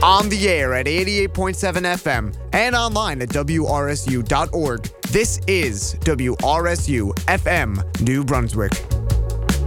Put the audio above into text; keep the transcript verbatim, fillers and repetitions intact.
On the air at eighty-eight point seven F M and online at W R S U dot org. This is W R S U F M New Brunswick.